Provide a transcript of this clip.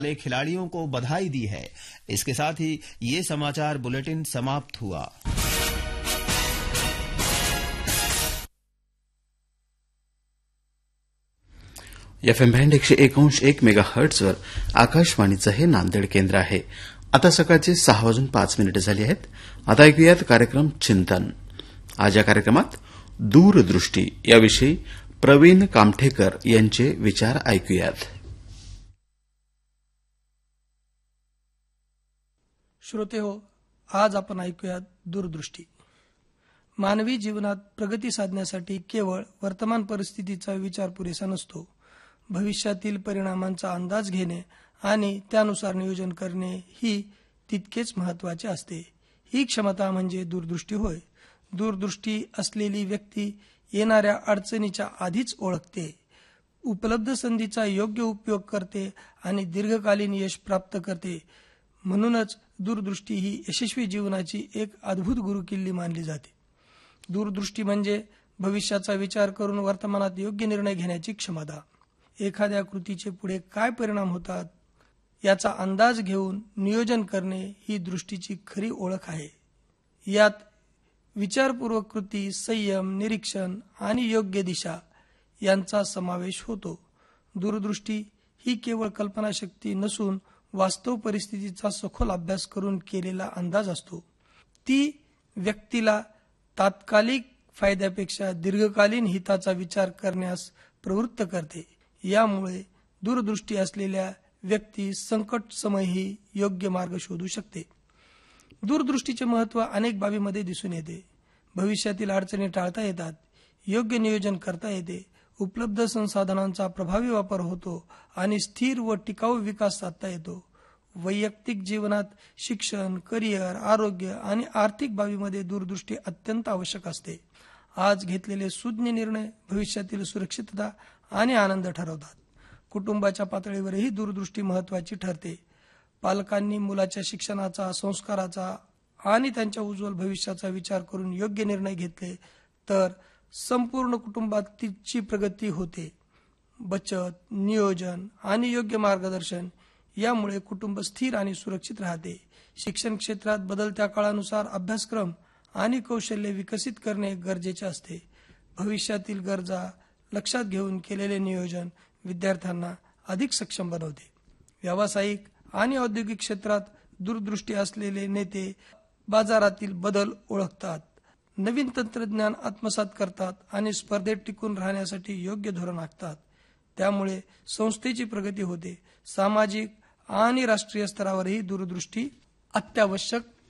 खिलाड़ियों को बधाई दी है। इसके साथ ही ये समाचार बुलेटिन समाप्त हुआ। FM बँड 101.1 मेगाहर्ट्झवर आकाशवाणीचं हे नांदेड केंद्र आहे। आता सकाळचे 6:05 झाली आहेत। आता ऐकूयात कार्यक्रम चिंतन। आज या कार्यक्रमात दूरदृष्टी याविषयी प्रवीण कामठेकर यांचे विचार ऐकूयात। श्रोते हो, आज आपण ऐकूयात दूरदृष्टी। मानवी जीवनात प्रगती साधण्यासाठी केवळ वर्तमान परिस्थितीचा विचार पुरेसा नसतो। भविष्यातील परिणामांचा अंदाज घेणे आणि त्यानुसार नियोजन करणे ही तितकेच महत्त्वाचे असते। ही क्षमता म्हणजे दूरदृष्टी होय। दूरदृष्टी असलेली व्यक्ती येणाऱ्या अडचणीच्या आधीच ओळखते, उपलब्ध संधीचा योग्य उपयोग करते आणि दीर्घकालीन यश प्राप्त करते। म्हणूनच दूरदृष्टी ही यशस्वी जीवनाची एक अद्भुत गुरुकिल्ली मानली जाते। दूरदृष्टी म्हणजे भविष्याचा विचार करून वर्तमानात योग्य निर्णय घेण्याची क्षमता। एखाद्या कृतीचे पुढे काय परिणाम होतात याचा अंदाज घेऊन नियोजन करणे ही दृष्टीची खरी ओळख आहे। यात विचारपूर्वक कृती, संयम, निरीक्षण आणि योग्य दिशा यांचा समावेश होतो। दूरदृष्टी ही केवळ कल्पनाशक्ती नसून वास्तव परिस्थितीचा सखोल अभ्यास करून केलेला अंदाज असतो। ती व्यक्तीला तात्कालिक फायद्यापेक्षा दीर्घकालीन हिताचा विचार करण्यास प्रवृत्त करते। यामुळे दूरदृष्टी असलेल्या व्यक्ती संकट समयही योग्य मार्ग शोधू शकते। दूरदृष्टीचे महत्त्व अनेक बाबींमध्ये दिसून येते। भविष्यातील अडचणी टाळता येतात, योग्य नियोजन करता येते, उपलब्ध संसाधनांचा प्रभावी वापर होतो आणि स्थिर व टिकाऊ विकास साधता येतो। वैयक्तिक जीवनात शिक्षण, करिअर, आरोग्य आणि आर्थिक बाबींमध्ये दूरदृष्टी अत्यंत आवश्यक असते। आज घेतलेले सुज्ञ निर्णय भविष्यातील सुरक्षितता आणि आनंद ठरवतात। कुटुंबाच्या पातळीवरही दूरदृष्टी महत्त्वाची ठरते। पालकांनी मुलाच्या शिक्षणाचा, संस्काराचा आणि त्यांच्या उज्ज्वल भविष्याचा विचार करून योग्य निर्णय घेतले तर संपूर्ण कुटुंबाची प्रगती होते। बचत, नियोजन आणि योग्य मार्गदर्शन यामुळे कुटुंब स्थिर आणि सुरक्षित राहते। शिक्षण क्षेत्रात बदलत्या काळानुसार अभ्यासक्रम आणि कौशल्य विकसित करणे गरजेचे असते। भविष्यातील गरजा लक्षात घेऊन केलेले नियोजन विद्यार्थ्यांना अधिक सक्षम बनवते। व्यावसायिक आणि औद्योगिक क्षेत्रात दूरदृष्टी असलेले नेते बाजारातील बदल ओळखतात, नवीन तंत्रज्ञान आत्मसात करतात आणि स्पर्धेत टिकून राहण्यासाठी योग्य धोरण आखतात। त्यामुळे संस्थेची प्रगती होते। सामाजिक आणि राष्ट्रीय स्तरावरही दूरदृष्टी अत्यावश्यक